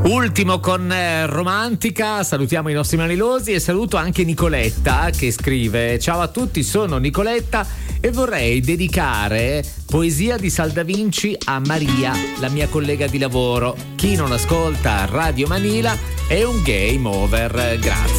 Ultimo con Romantica, salutiamo i nostri manilosi e saluto anche Nicoletta che scrive: ciao a tutti, sono Nicoletta e vorrei dedicare Poesia di Saldavinci a Maria, la mia collega di lavoro. Chi non ascolta Radio Manila è un game over. Grazie.